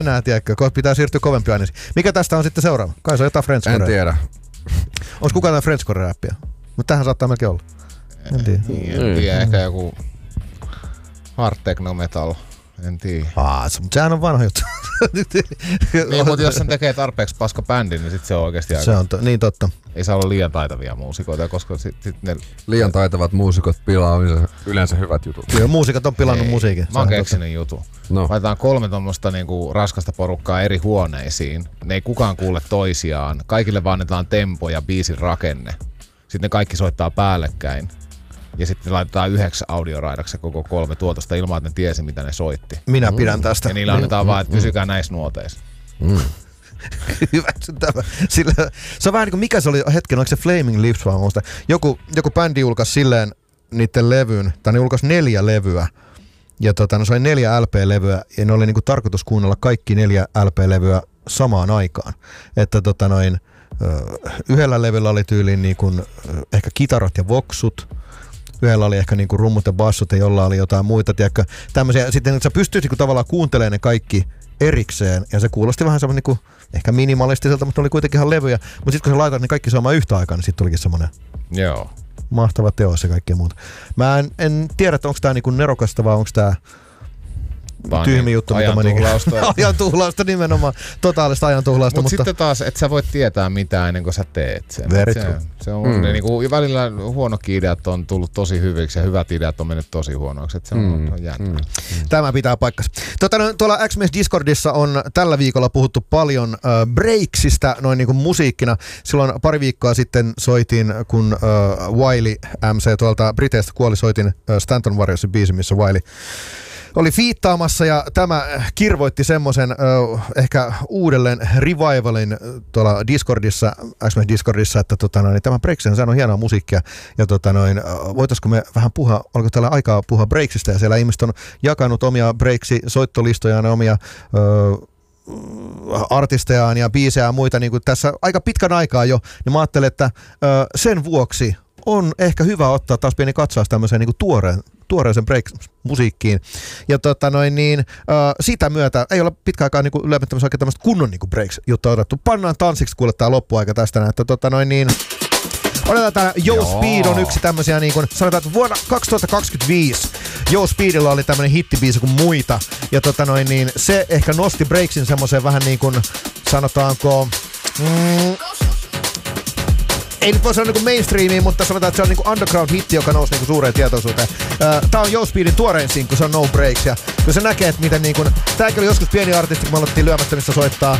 enää, tiedätkö, kohta pitää siirtyä kovempiin aineisiin. Mikä tästä on sitten seuraava? Kai se on jotain French En tiedä. Onko kukaan jotain French core-räppiä? Mutta tähän saattaa melkein olla. En tiedä. Ehkä joku hard techno metal. En tiedä. Mutta sehän on vanha juttu. Niin, mutta jos sen tekee tarpeeksi paska bändi, niin sit se on oikeesti aika. Se on niin totta. Ei saa olla liian taitavia muusikoita, koska sit ne... Liian taitavat muusikot pilaa yleensä hyvät jutut. Kyllä muusikat on pilannut musiikin. Mä oon keksinyt jutun. No. Laitetaan 3 tommosta niinku raskasta porukkaa eri huoneisiin. Ne ei kukaan kuule toisiaan. Kaikille vaan annetaan tempo ja biisin rakenne. Sitten ne kaikki soittaa päällekkäin. Ja sitten laitetaan 9 audioraidaksi koko 3 tuotosta ilman, että ne tiesi, mitä ne soitti. Minä pidän tästä. Ja niillä annetaan vaan, että pysykää näissä nuoteissa. Hyväksyn tämä. Sillä, se on vähän niin kuin, mikä se oli hetken, oliko se Flaming Lips vai muusta? Joku bändi julkaisi silleen niiden levyn, tai ne julkaisi 4 levyä. Ja se oli 4 LP-levyä, ja ne oli niin kuin tarkoitus kuunnella kaikki 4 LP-levyä samaan aikaan. Että yhdellä levyllä oli tyyliin niin kuin, ehkä kitarat ja voksut. Yhdellä oli ehkä niinku rummut ja bassut ja jolla oli jotain muita, tiedätkö, tämmöisiä. Sitten sä pystyt niinku tavallaan kuuntelemaan ne kaikki erikseen, ja se kuulosti vähän semmoinen niinku, ehkä minimalistiselta, mutta oli kuitenkin ihan levyjä. Mutta sitten kun sä laitat ne kaikki saamaan yhtä aikaa, niin sitten tulikin semmoinen mahtava teos ja kaikkea muuta. Mä en tiedä, että onko tää niinku nerokasta vai onko tää tyhmi juttu, mitä mä ajan tuhlausta nimenomaan, totaalista ajan tuhlausta. Mutta sitten taas, et sä voit tietää mitään ennen kuin sä teet sen. Se on niinku, välillä huonokin ideat on tullut tosi hyviksi ja hyvät ideat on mennyt tosi huonoiksi. Se on jännä. Tämä pitää paikkansa. Tuolla XMS Discordissa on tällä viikolla puhuttu paljon breaksista noin niinku musiikkina. Silloin pari viikkoa sitten soitin, kun Wiley MC tuolta Briteistä kuoli, soitin Stanton Warriorsin biisi, missä Wiley oli fiittaamassa, ja tämä kirvoitti semmoisen ehkä uudelleen revivalin tuolla Discordissa, XMS Discordissa, että tämä breaksen, sehän on hienoa musiikkia, ja voitaisiko me vähän puhua, oliko täällä aikaa puhua breaksista, ja siellä ihmiset on jakanut omia breaksi-soittolistojaan, omia artistejaan ja biisejä ja muita, niin kuin tässä aika pitkän aikaa jo, niin mä ajattelin, että sen vuoksi on ehkä hyvä ottaa taas pieni katsaus tämmöiseen niin kuin tuoreeseen break-musiikkiin. Ja sitä myötä ei ole pitkä aikaa niin ylläpitämässä oikein tämmöistä kunnon niin breaks-juttua otettu. Pannaan tanssiksi kuule tää loppuaika tästä. Että otetaan täällä Yo Speed on yksi tämmösiä niin kuin, sanotaan, että vuonna 2025 Yo Speedilla oli tämmönen hittibiisi kuin Muita. Ja se ehkä nosti breaksin semmoiseen vähän niin kuin, sanotaanko ei nyt voi sanoa niinku mainstreamiin, mutta sanotaan, että se on niinku underground-hitti, joka nousi niinku suureen tietoisuuteen. Tää on Yo Speedin tuorein sinkku, se on No Breaks. Ja kun se näkee, että miten niinku, tääkin oli joskus pieni artisti, kun me aloittiin Lyömättömistä soittaa.